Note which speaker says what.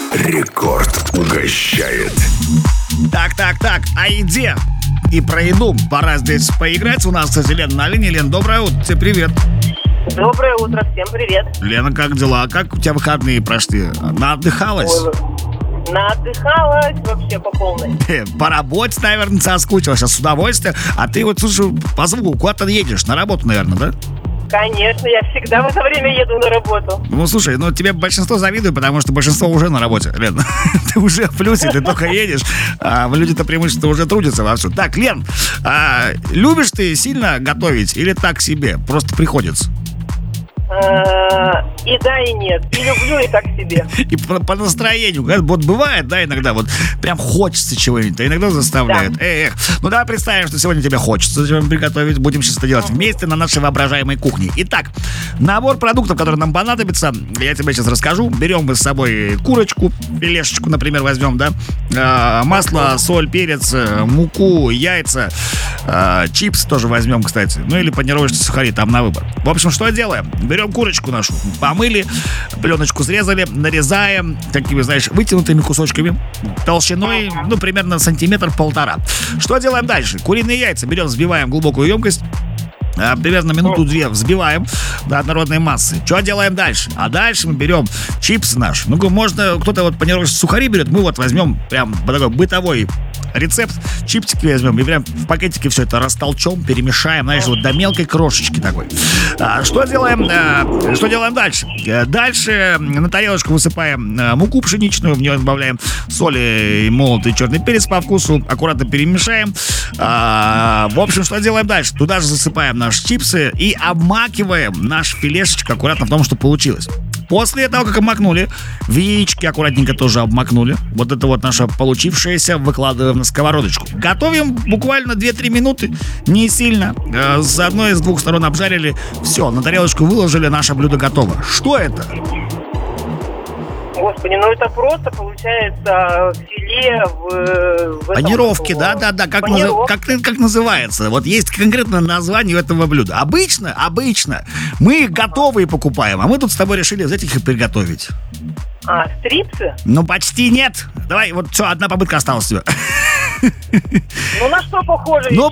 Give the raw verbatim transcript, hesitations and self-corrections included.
Speaker 1: Рекорд угощает.
Speaker 2: Так, так, так, о еде и про еду пора здесь поиграть. У нас, кстати, Лена на линии. Лен, доброе утро, тебе привет.
Speaker 3: Доброе утро, всем привет.
Speaker 2: Лена, как дела? Как у тебя выходные прошли? Наотдыхалась?
Speaker 3: Ой, наотдыхалась вообще по полной.
Speaker 2: Э, По работе, наверное, соскучилась, а с удовольствием. А ты вот, слушай, по звуку куда-то едешь, на работу, наверное, да?
Speaker 3: Конечно, я всегда в это время еду на работу.
Speaker 2: Ну, слушай, ну тебе большинство завидует, потому что большинство уже на работе, Лен. Ты уже в плюсе, ты только едешь, а люди-то преимущественно уже трудятся вовсю. Так, Лен, а любишь ты сильно готовить или так себе? Просто приходится?
Speaker 3: Э, И да, и нет. И люблю, и так себе.
Speaker 2: И по, по настроению. Вот бывает, да, иногда вот прям хочется чего-нибудь, а иногда заставляет.
Speaker 3: Да.
Speaker 2: Эх, ну давай представим, что сегодня тебе хочется чего-нибудь приготовить. Будем сейчас это делать вместе на нашей воображаемой кухне. Итак, набор продуктов, которые нам понадобятся, я тебе сейчас расскажу. Берем мы с собой курочку, филешечку, например, возьмем, да, а, масло, соль, перец, э, муку, яйца, а, чипсы тоже возьмем, кстати. Ну или панировочные сухари, там на выбор. В общем, что делаем? Берем курочку нашу, помыли, пленочку срезали, нарезаем такими, знаешь, вытянутыми кусочками толщиной, ну, примерно сантиметр-полтора. Что делаем дальше? Куриные яйца берем, взбиваем в глубокую емкость, а, примерно минуту-две взбиваем до однородной массы. Что делаем дальше? А дальше мы берем чипсы наши. Ну, можно, кто-то вот панировочные сухари берет, мы вот возьмем прям такой бытовой рецепт, чипсики возьмем и прям в пакетике все это растолчем, перемешаем, знаешь, вот до мелкой крошечки такой. А, что делаем? А, что делаем дальше? А, дальше на тарелочку высыпаем а, муку пшеничную, в нее добавляем соль и молотый черный перец по вкусу, аккуратно перемешаем. А, в общем, что делаем дальше? Туда же засыпаем наши чипсы и обмакиваем наш филешечек аккуратно в том, что получилось. После того, как обмакнули, в яички аккуратненько тоже обмакнули. Вот это вот наше получившееся выкладываем на сковородочку. Готовим буквально две-три минуты, не сильно. Э, С одной и с двух сторон обжарили. Все, на тарелочку выложили, наше блюдо готово. Что это?
Speaker 3: Господи, ну это просто получается филе в... в этом,
Speaker 2: Панировки,
Speaker 3: в-
Speaker 2: да-да-да, как, назы-
Speaker 3: Панировка.
Speaker 2: как, как называется. Вот есть конкретное название этого блюда. Обычно, обычно мы их готовые покупаем, а мы тут с тобой решили взять их и приготовить.
Speaker 3: А, стрипсы?
Speaker 2: Ну, почти нет. Давай, вот все, одна попытка осталась у тебя.
Speaker 3: Ну на что похоже
Speaker 2: Ну,
Speaker 3: еще?